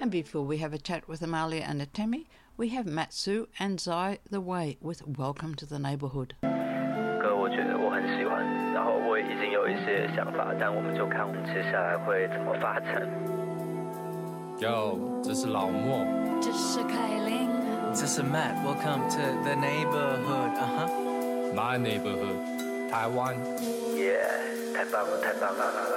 And before we have a chat with Amalia and Atemi, we have Matsu and Zai the Way with Welcome to the Neighborhood. 歌我觉得我很喜欢，然后我已经有一些想法，但我们就看我们接下来会怎么发展。 Yo， 这是老莫， 这是凯琳， 这是 Matt。Welcome to the neighborhood. My neighborhood， 台湾。 耶，太棒了，太棒了！